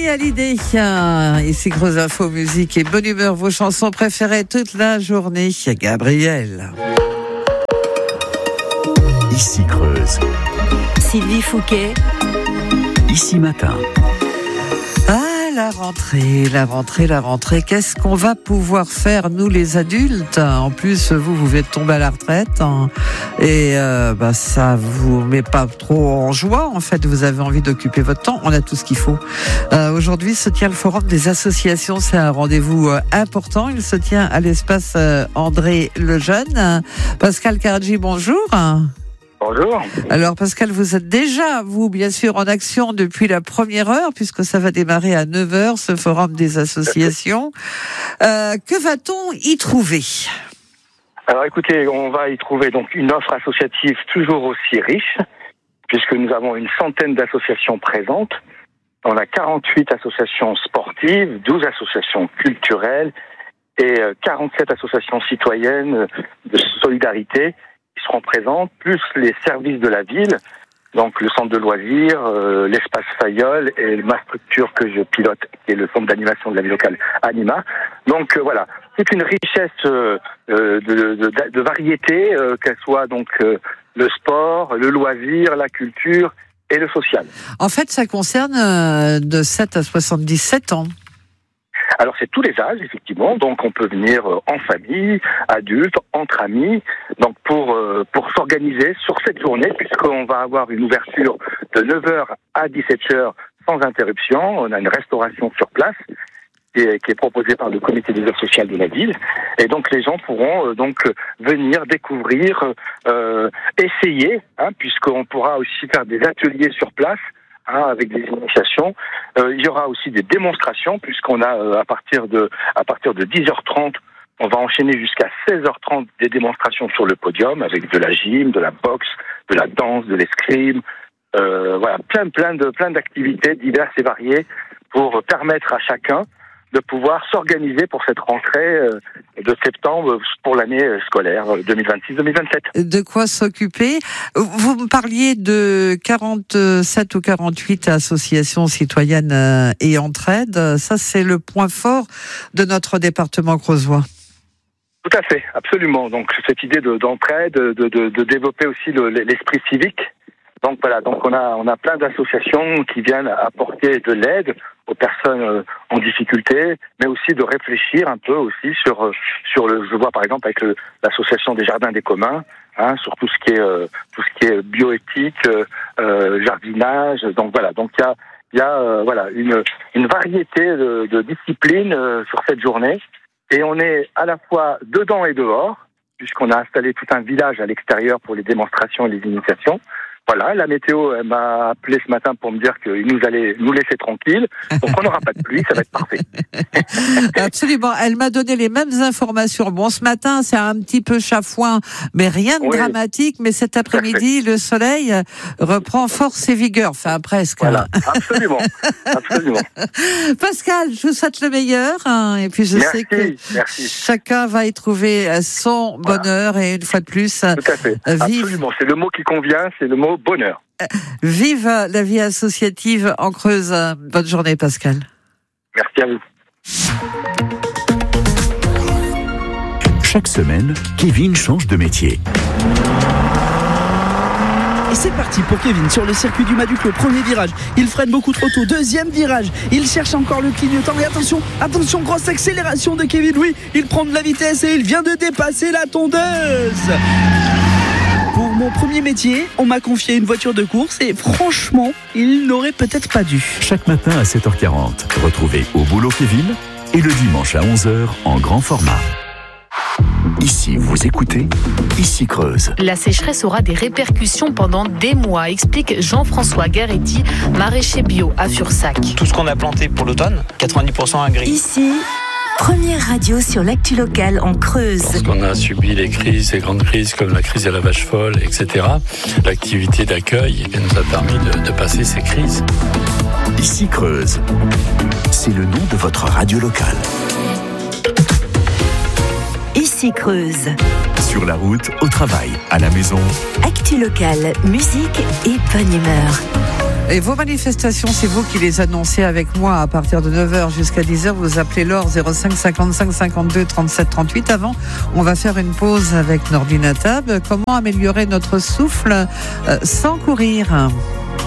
Johnny Hallyday, ici Creuse Info Musique et bonne humeur, vos chansons préférées toute la journée. Gabriel. Ici Creuse. Sylvie Fouquet. Ici Matin. La rentrée. Qu'est-ce qu'on va pouvoir faire, nous les adultes? En plus, vous venez de tomber à la retraite. Et ça vous met pas trop en joie. En fait, vous avez envie d'occuper votre temps. On a tout ce qu'il faut. Aujourd'hui se tient le forum des associations. C'est un rendez-vous important. Il se tient à l'espace André Lejeune. Pascal Karadji, bonjour. Bonjour. Alors Pascal, vous êtes déjà, vous, bien sûr, en action depuis la première heure, puisque ça va démarrer à 9h, ce forum des associations. Que va-t-on y trouver ? Alors écoutez, on va y trouver donc une offre associative toujours aussi riche, puisque nous avons une centaine d'associations présentes. On a 48 associations sportives, 12 associations culturelles et 47 associations citoyennes de solidarité qui seront présentes, plus les services de la ville, donc le centre de loisirs, l'espace Fayol et ma structure que je pilote, qui est le centre d'animation de la vie locale, Anima. Donc voilà, c'est une richesse de variété, qu'elle soit donc le sport, le loisir, la culture et le social. En fait, ça concerne de 7 à 77 ans. Alors c'est tous les âges, effectivement, donc on peut venir en famille, adultes, entre amis, donc pour s'organiser sur cette journée, puisqu'on va avoir une ouverture de 9h à 17h sans interruption. On a une restauration sur place qui est proposée par le comité des affaires sociales de la ville, et donc les gens pourront venir découvrir, essayer, puisqu'on pourra aussi faire des ateliers sur place, avec des initiations. Il y aura aussi des démonstrations, puisqu'on a à partir de 10h30, on va enchaîner jusqu'à 16h30 des démonstrations sur le podium avec de la gym, de la boxe, de la danse, de l'escrime, plein d'activités diverses et variées pour permettre à chacun de pouvoir s'organiser pour cette rentrée de septembre pour l'année scolaire 2026-2027. De quoi s'occuper? Vous me parliez de 47 ou 48 associations citoyennes et entraide. Ça, c'est le point fort de notre département creusois. Tout à fait, absolument. Donc cette idée d'entraide, de développer aussi l'esprit civique. Donc voilà, donc on a plein d'associations qui viennent apporter de l'aide aux personnes en difficulté, mais aussi de réfléchir un peu aussi sur je vois par exemple avec l'association des jardins des communs, sur tout ce qui est bioéthique, jardinage. Donc voilà, donc il y a une variété de disciplines sur cette journée, et on est à la fois dedans et dehors, puisqu'on a installé tout un village à l'extérieur pour les démonstrations et les initiations. Voilà, la météo m'a appelé ce matin pour me dire qu'il nous allait nous laisser tranquilles. Donc on n'aura pas de pluie, ça va être parfait. Absolument, elle m'a donné les mêmes informations. Bon, ce matin, c'est un petit peu chafouin, mais rien de dramatique. Mais cet après-midi, le soleil reprend force et vigueur. Enfin, presque. Voilà, absolument. Pascal, je vous souhaite le meilleur. Et puis je sais que chacun va y trouver son bonheur. Et une fois de plus, tout à fait. Absolument, c'est le mot qui convient, c'est le mot bonheur. Vive la vie associative en Creuse. Bonne journée, Pascal. Merci à vous. Chaque semaine, Kevin change de métier. Et c'est parti pour Kevin sur le circuit du Maduc, le premier virage. Il freine beaucoup trop tôt, deuxième virage. Il cherche encore le clignotant et attention, grosse accélération de Kevin. Oui, il prend de la vitesse et il vient de dépasser la tondeuse. Pour mon premier métier, on m'a confié une voiture de course et franchement, il n'aurait peut-être pas dû. Chaque matin à 7h40, retrouvez Au Boulot Kevin et le dimanche à 11h en grand format. Ici, vous écoutez Ici Creuse. La sécheresse aura des répercussions pendant des mois, explique Jean-François Garetti, maraîcher bio à Fursac. Tout ce qu'on a planté pour l'automne, 90% a gris. Ici, première radio sur l'actu locale en Creuse. Lorsqu'on a subi les grandes crises comme la crise de la vache folle, etc., l'activité d'accueil nous a permis de passer ces crises. Ici Creuse, c'est le nom de votre radio locale. Ici Creuse. Sur la route, au travail, à la maison. Actu locale, musique et bonne humeur. Et vos manifestations, c'est vous qui les annoncez avec moi à partir de 9h jusqu'à 10h. Vous appelez Laure 05 55 52 37 38. Avant, on va faire une pause avec Nordine Atab. Comment améliorer notre souffle sans courir ?